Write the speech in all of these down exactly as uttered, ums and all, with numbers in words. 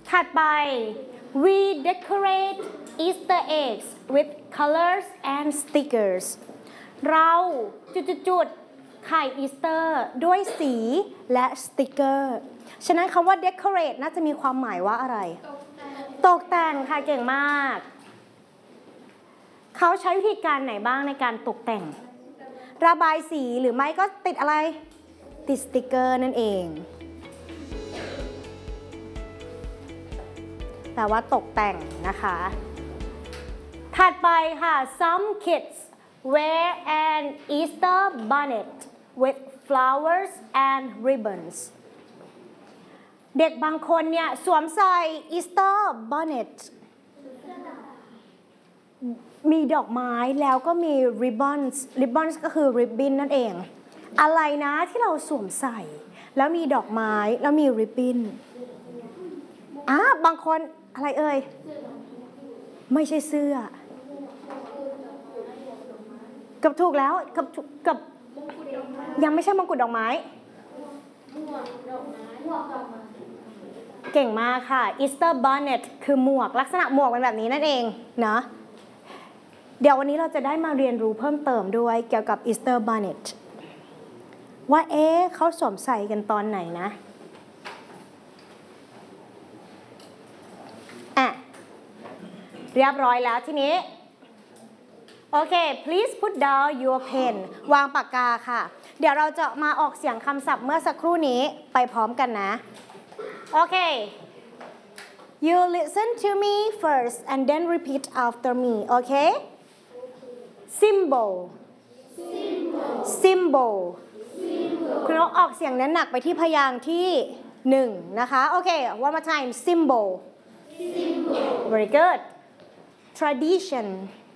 ถัดไป we decorate Easter eggs with colors and stickers เราจุดๆไข่อีสเตอร์ด้วยสีและสติกเกอร์ฉะนั้นคำว่า decorate น่าจะมีความหมายว่าอะไรตกแต่งค่ะเก่งมากเขาใช้วิธีการไหนบ้างในการตกแต่งระบายสีหรือไม่ก็ติดอะไรติดสติกเกอร์นั่นเองแต่ว่าตกแต่งนะคะถัดไปค่ะ some kids wear an Easter bonnet with flowers and ribbons เด็กบางคนเนี่ยสวมใส่ Easter bonnet มีดอกไม้แล้วก็มี ribbons ribbons ก็คือ ribbon นั่นเองอะไรนะที่เราสวมใส่แล้วมีดอกไม้แล้วมี ribbon อ่ะบางคนอะไรเอ่ยไม่ใช่เสื้อกับถูกแล้วกับกับยังไม่ใช่มงกุฎดอกไม้เก่งมากค่ะ Easter bonnet คือหมวกลักษณะหมวกเป็นแบบนี้นั่นเองเนาะเดี๋ยววันนี้เราจะได้มาเรียนรู้เพิ่มเติมด้วยเกี่ยวกับ Easter bonnet ว่าเอ๊ะเขาสวมใส่กันตอนไหนนะอ่ะเรียบร้อยแล้วทีนี้โอเค please put down your pen วางปากกาค่ะเดี๋ยวเราจะมาออกเสียงคำศัพท์เมื่อสักครู่นี้ไปพร้อมกันนะโอเค you listen to me first and then repeat after me okay symbol symbol คุณนกออกเสียงนั้นหนักไปที่พยางค์ที่หนึ่งนะคะโอเค one more time symbol very good tradition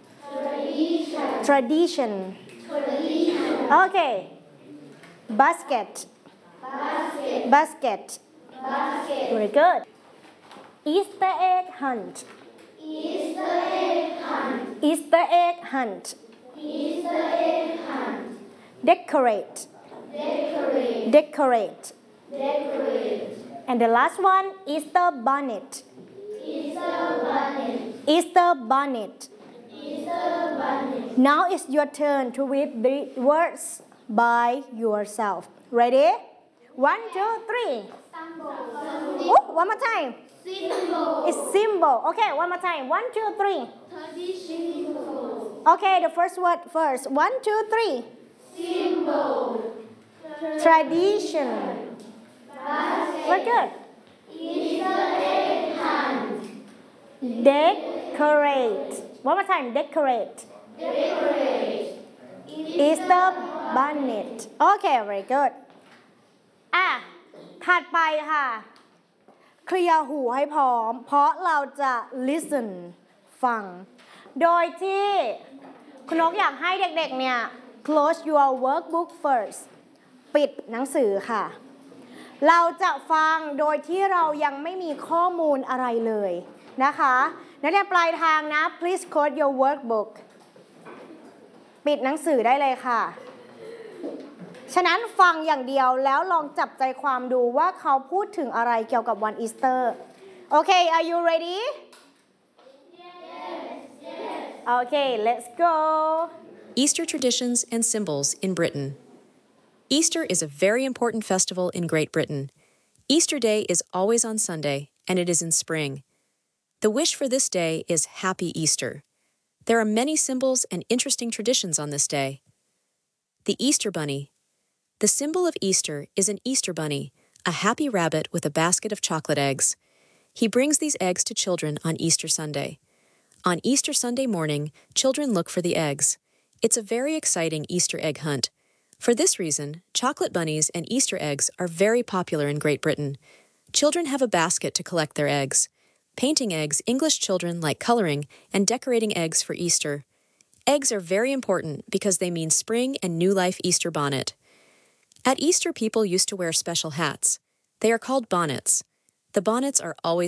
tradition okay basket basket very good Easter egg hunt Easter egg hunt Easter egg hunt Easter egg hunt decorate decorate decorate decorate and the last one Easter bonnet Easter bonnet Easter bonnet Easter bonnet now it's your turn to read the words by yourself ready one two three oh, one more time symbol it's symbol okay one more time one two three tradition okay the first word first one two three symbol tradition very good Easter egg hunt decorate one more time decorate decorate Easter bonnet okay very good อ่ะถัดไปค่ะเคลียร์หูให้พร้อมเพราะเราจะ listen ฟังโดยที่คุณนกอยากให้เด็กๆเนี่ย close your workbook first ปิดหนังสือค่ะเราจะฟังโดยที่เรายังไม่มีข้อมูลอะไรเลยนะคะนักเรียนปลายทางนะ please close your workbook ปิดหนังสือได้เลยค่ะฉะนั้นฟังอย่างเดียวแล้วลองจับใจความดูว่าเขาพูดถึงอะไรเกี่ยวกับวันอีสเตอร์โอเค are you ready yes yes okay let's go Easter traditions and symbols in Britain. Easter is a very important festival in Great Britain. Easter Day is always on Sunday, and it is in spring. The wish for this day is Happy Easter. There are many symbols and interesting traditions on this day. The Easter Bunny. The symbol of Easter is an Easter bunny, a happy rabbit with a basket of chocolate eggs. He brings these eggs to children on Easter Sunday. On Easter Sunday morning, children look for the eggs. It's a very exciting Easter egg hunt. For this reason, chocolate bunnies and Easter eggs are very popular in Great Britain. Children have a basket to collect their eggs. Painting eggs, English children like coloring and decorating eggs for Easter. Eggs are very important because they mean spring and new life Easter bonnet. At Easter, people used to wear special hats. They are called bonnets. The bonnets are always